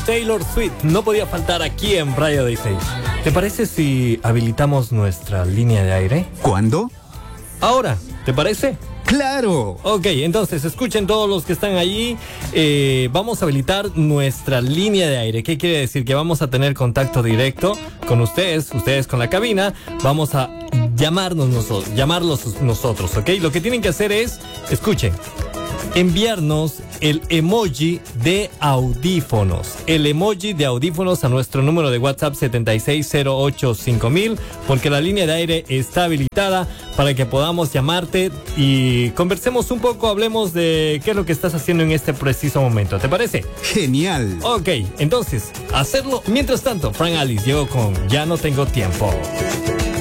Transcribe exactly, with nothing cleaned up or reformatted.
Taylor Swift no podía faltar aquí en Radio dieciséis. ¿Te parece si habilitamos nuestra línea de aire? ¿Cuándo? Ahora, ¿te parece? ¡Claro! Ok, entonces escuchen todos los que están allí. Eh, vamos a habilitar nuestra línea de aire. ¿Qué quiere decir? Que vamos a tener contacto directo con ustedes, ustedes con la cabina. Vamos a llamarnos nosotros, llamarlos nosotros, ¿ok? Lo que tienen que hacer es, escuchen, enviarnos el emoji de audífonos. El emoji de audífonos a nuestro número de WhatsApp setenta y seis cero ocho cinco mil, porque la línea de aire está habilitada para que podamos llamarte y conversemos un poco, hablemos de qué es lo que estás haciendo en este preciso momento. ¿Te parece? ¡Genial! Ok, entonces, hacerlo. Mientras tanto, Frank Alice llegó con Ya no tengo tiempo.